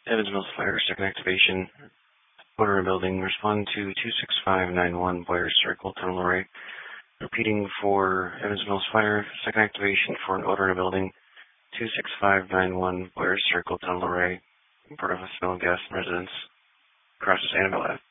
Evans Mills Fire, second activation. Order a building. Respond to 26591 Boyer Circle, Tunnel Array. Repeating for Evans Mills Fire, second activation for an odor in a building. 26591 Boyer Circle, Tunnel Array. Part of a smell of gas in residence. Crosses Annabelle Ave.